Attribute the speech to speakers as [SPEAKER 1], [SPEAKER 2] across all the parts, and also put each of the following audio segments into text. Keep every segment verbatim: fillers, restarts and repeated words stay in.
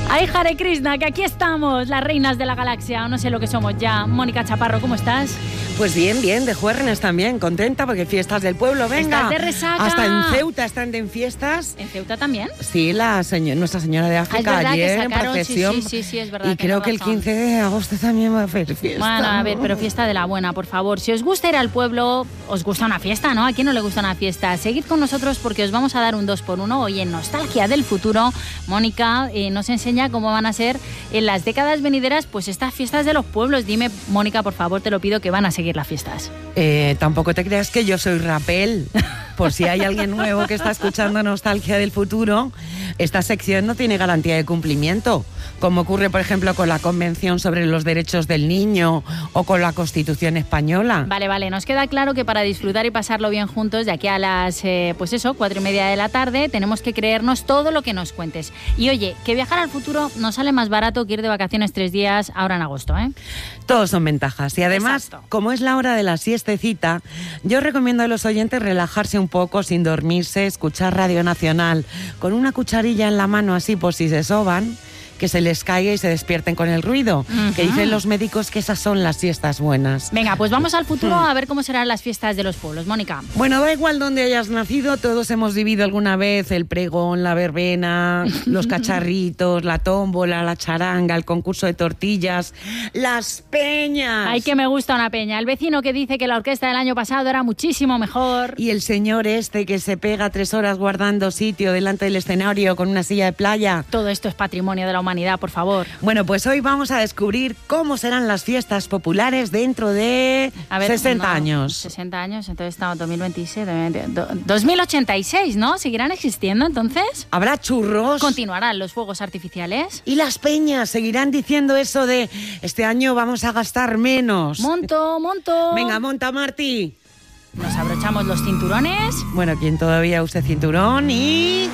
[SPEAKER 1] Ay, Hare Krishna, que aquí estamos, las reinas de la galaxia, o no sé lo que somos ya. Mónica Chaparro, ¿cómo estás?
[SPEAKER 2] Pues bien, bien, de juernes también, contenta porque fiestas del pueblo, venga.
[SPEAKER 1] ¿Estás de resaca?
[SPEAKER 2] Hasta en Ceuta están en fiestas.
[SPEAKER 1] ¿En Ceuta también?
[SPEAKER 2] Sí, la señor, Nuestra Señora de África,
[SPEAKER 1] ah, es verdad,
[SPEAKER 2] ayer
[SPEAKER 1] que sacaron,
[SPEAKER 2] en procesión.
[SPEAKER 1] Sí, sí, sí, sí, es verdad.
[SPEAKER 2] Y
[SPEAKER 1] que
[SPEAKER 2] creo
[SPEAKER 1] no
[SPEAKER 2] que el
[SPEAKER 1] razón.
[SPEAKER 2] quince de agosto también va a haber fiesta.
[SPEAKER 1] Bueno, a ver, pero fiesta de la buena, por favor. Si os gusta ir al pueblo, os gusta una fiesta, ¿no? ¿A quién no le gusta una fiesta? Seguid con nosotros porque os vamos a dar un dos por uno. Hoy en Nostalgia del Futuro, Mónica eh, nos enseña cómo van a ser en las décadas venideras pues estas fiestas de los pueblos. Dime, Mónica, por favor, te lo pido, que van a seguir las fiestas.
[SPEAKER 2] Eh, tampoco te creas que yo soy rapel. Por si hay alguien nuevo que está escuchando Nostalgia del Futuro, esta sección no tiene garantía de cumplimiento, como ocurre, por ejemplo, con la Convención sobre los Derechos del Niño o con la Constitución Española.
[SPEAKER 1] Vale, vale, nos queda claro que para disfrutar y pasarlo bien juntos, de aquí a las, eh, pues eso, cuatro y media de la tarde, tenemos que creernos todo lo que nos cuentes. Y oye, que viajar al futuro nos sale más barato que ir de vacaciones tres días ahora en agosto, ¿eh?
[SPEAKER 2] Todos son ventajas. Y además,
[SPEAKER 1] Exacto.
[SPEAKER 2] Como es la hora de la siestecita, yo recomiendo a los oyentes relajarse un poco sin dormirse, escuchar Radio Nacional con una cucharilla en la mano así por si se soban, que se les caiga y se despierten con el ruido. Uh-huh. Que dicen los médicos que esas son las siestas buenas.
[SPEAKER 1] Venga, pues vamos al futuro a ver cómo serán las fiestas de los pueblos. Mónica.
[SPEAKER 2] Bueno, da igual donde hayas nacido, todos hemos vivido alguna vez el pregón, la verbena, los cacharritos, la tómbola, la charanga, el concurso de tortillas, las peñas.
[SPEAKER 1] Ay, que me gusta una peña. El vecino que dice que la orquesta del año pasado era muchísimo mejor.
[SPEAKER 2] Y el señor este que se pega tres horas guardando sitio delante del escenario con una silla de playa.
[SPEAKER 1] Todo esto es patrimonio de la humanidad, por favor.
[SPEAKER 2] Bueno, pues hoy vamos a descubrir cómo serán las fiestas populares dentro de
[SPEAKER 1] a ver,
[SPEAKER 2] sesenta
[SPEAKER 1] no,
[SPEAKER 2] años.
[SPEAKER 1] sesenta años, entonces estamos dos mil veintiséis, dos mil ochenta y seis, ¿no? ¿Seguirán existiendo entonces?
[SPEAKER 2] ¿Habrá churros?
[SPEAKER 1] ¿Continuarán los fuegos artificiales?
[SPEAKER 2] Y las peñas seguirán diciendo eso de este año vamos a gastar menos.
[SPEAKER 1] Monto, monto.
[SPEAKER 2] Venga, monta, Martí.
[SPEAKER 1] Nos abrochamos los cinturones.
[SPEAKER 2] Bueno, quien todavía use cinturón y...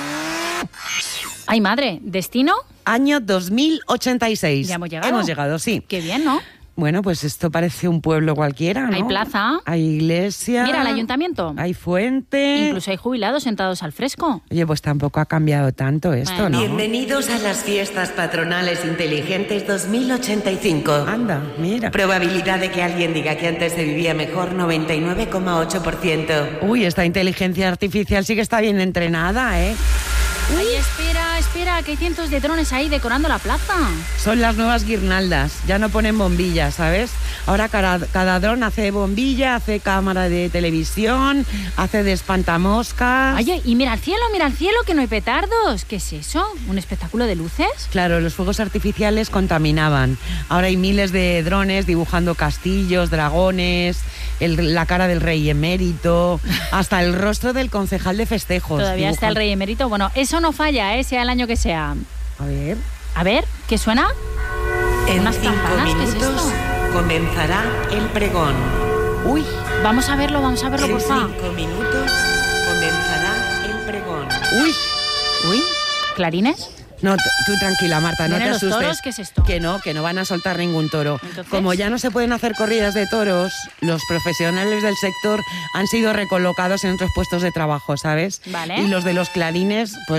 [SPEAKER 1] ¡Ay, madre! ¿Destino?
[SPEAKER 2] Año dos mil ochenta y seis.
[SPEAKER 1] ¿Ya hemos llegado?
[SPEAKER 2] Hemos llegado, sí.
[SPEAKER 1] Qué bien, ¿no?
[SPEAKER 2] Bueno, pues esto parece un pueblo cualquiera, ¿no?
[SPEAKER 1] Hay plaza.
[SPEAKER 2] Hay iglesia.
[SPEAKER 1] Mira, el ayuntamiento.
[SPEAKER 2] Hay fuente.
[SPEAKER 1] Incluso hay jubilados sentados al fresco.
[SPEAKER 2] Oye, pues tampoco ha cambiado tanto esto,
[SPEAKER 1] bueno.
[SPEAKER 2] ¿no?
[SPEAKER 3] Bienvenidos a las fiestas patronales inteligentes dos mil ochenta y cinco.
[SPEAKER 2] Anda, mira.
[SPEAKER 3] Probabilidad de que alguien diga que antes se vivía mejor, noventa y nueve coma ocho por ciento.
[SPEAKER 2] Uy, esta inteligencia artificial sí que está bien entrenada, ¿eh?
[SPEAKER 1] Uy. Ay, espera, espera, que hay cientos de drones ahí decorando la plaza.
[SPEAKER 2] Son las nuevas guirnaldas, ya no ponen bombillas, ¿sabes? Ahora cada, cada dron hace bombilla, hace cámara de televisión, hace de espantamoscas.
[SPEAKER 1] Oye, y mira al cielo, mira al cielo, que no hay petardos. ¿Qué es eso? ¿Un espectáculo de luces?
[SPEAKER 2] Claro, los fuegos artificiales contaminaban. Ahora hay miles de drones dibujando castillos, dragones, el, la cara del rey emérito, hasta el rostro del concejal de festejos.
[SPEAKER 1] Todavía
[SPEAKER 2] dibujan...
[SPEAKER 1] está el rey emérito. Bueno, eso no falla, ¿eh? Sea el año que sea.
[SPEAKER 2] A ver.
[SPEAKER 1] A ver, ¿qué suena?
[SPEAKER 3] En
[SPEAKER 1] ¿Unas
[SPEAKER 3] cinco
[SPEAKER 1] campanas?
[SPEAKER 3] minutos
[SPEAKER 1] ¿Qué es esto?
[SPEAKER 3] comenzará el pregón.
[SPEAKER 2] Uy.
[SPEAKER 1] Vamos a verlo, vamos a verlo,
[SPEAKER 3] En
[SPEAKER 1] por favor.
[SPEAKER 3] cinco minutos comenzará el pregón.
[SPEAKER 2] Uy.
[SPEAKER 1] Uy, ¿clarines?
[SPEAKER 2] No, t- tú tranquila, Marta, no
[SPEAKER 1] ¿Vienen
[SPEAKER 2] te
[SPEAKER 1] los
[SPEAKER 2] asustes.
[SPEAKER 1] toros? ¿Qué es esto?
[SPEAKER 2] Que no, que no van a soltar ningún toro.
[SPEAKER 1] ¿Entonces?
[SPEAKER 2] Como ya no se pueden hacer corridas de toros, los profesionales del sector han sido recolocados en otros puestos de trabajo, ¿sabes?
[SPEAKER 1] Vale.
[SPEAKER 2] Y los de los clarines, pues